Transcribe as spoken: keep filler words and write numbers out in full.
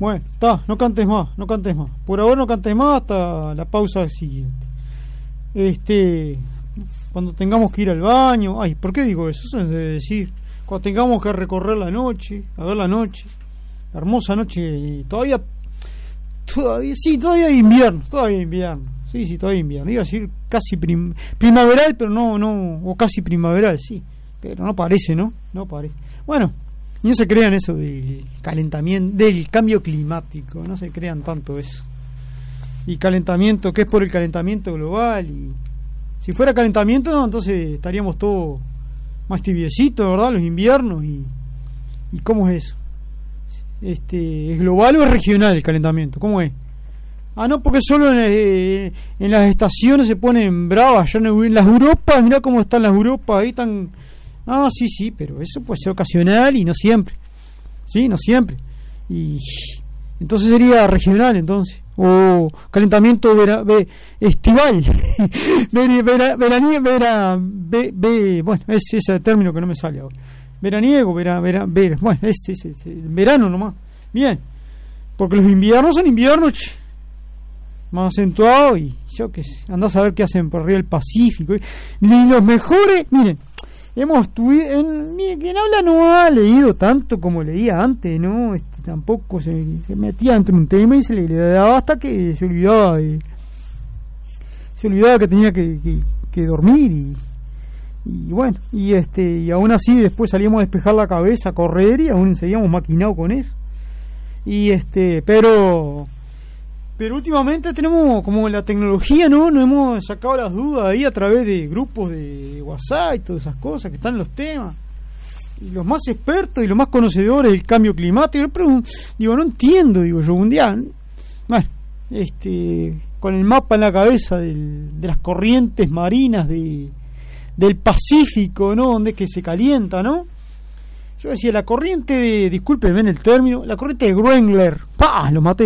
Bueno, está, no cantes más, no cantes más. Por ahora no cantes más hasta la pausa siguiente. Este, cuando tengamos que ir al baño, ay, ¿por qué digo eso? Eso es de decir, cuando tengamos que recorrer la noche, a ver la noche, la hermosa noche, y todavía, todavía, sí, todavía hay invierno, todavía hay invierno, sí, sí, todavía hay invierno. Iba a decir casi prim, primaveral, pero no, no, o casi primaveral, sí, pero no parece, ¿no? No parece. Bueno. Y no se crean eso del calentamiento, del cambio climático, no se crean tanto eso. Y calentamiento, que es por el calentamiento global. Y si fuera calentamiento, no, entonces estaríamos todos más tibiecitos, ¿verdad? Los inviernos. Y, ¿Y cómo es eso? Este, ¿es global o es regional el calentamiento? ¿Cómo es? Ah, no, porque solo en, eh, en las estaciones se ponen bravas. Ya en, en las Europas, mirá cómo están las Europas, ahí están. Ah, sí, sí, pero eso puede ser ocasional y no siempre. Sí, no siempre. Y entonces sería regional, entonces. O calentamiento vera, ve, estival. vera, vera, veraniego, vera, ve, ve, bueno, es ese término que no me sale ahora. Veraniego, vera, vera, vera. Bueno, es ese, verano nomás. Bien. Porque los inviernos son inviernos ch, más acentuados y yo qué sé. Andás a ver qué hacen por arriba del Pacífico. Ni los mejores, miren. Hemos en, mire, quien habla no ha leído tanto como leía antes, ¿no? Este, tampoco se, se metía entre un tema y se le, le daba hasta que se olvidaba de, se olvidaba que tenía que, que, que dormir y, y bueno, y este y aún así después salíamos a despejar la cabeza, a correr y aún seguíamos maquinados con eso. Y este, pero Pero últimamente tenemos como la tecnología, ¿no? Nos hemos sacado las dudas ahí a través de grupos de WhatsApp y todas esas cosas que están en los temas. Y los más expertos y los más conocedores del cambio climático, yo pregunto, digo, no entiendo, digo yo, un día, bueno, este, con el mapa en la cabeza del, de las corrientes marinas de, del Pacífico, ¿no? Donde es que se calienta, ¿no? Yo decía, la corriente de, discúlpenme en el término, la corriente de Groenland, ¡pah! Lo maté.